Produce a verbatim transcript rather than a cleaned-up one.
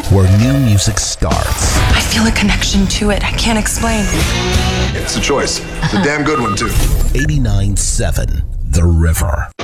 where new music starts. I feel a connection to it. I can't explain. It's a choice. It's a damn good one, too. eighty-nine point seven The River.